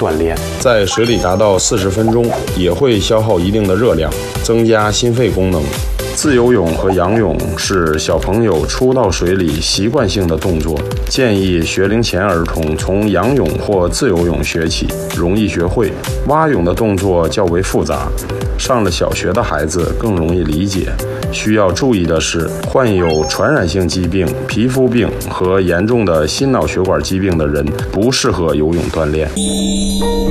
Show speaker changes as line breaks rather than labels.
锻炼。
在水里达到40分钟，也会消耗一定的热量，增加心肺功能。自由泳和仰泳是小朋友初到水里习惯性的动作，建议学龄前儿童从仰泳或自由泳学起，容易学会。蛙泳的动作较为复杂，上了小学的孩子更容易理解。需要注意的是，患有传染性疾病、皮肤病和严重的心脑血管疾病的人不适合游泳锻炼。